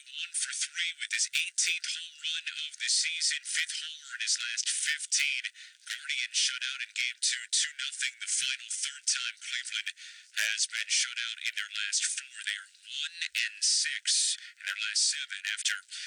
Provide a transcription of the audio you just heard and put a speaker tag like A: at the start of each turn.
A: 1 for 3 with his 18th home run of the season, 5th homer in his last 15. Guardians shut out in Game 2, 2-0. The final third time Cleveland has been shut out in their last 4. They are 1-6 in their last 7 after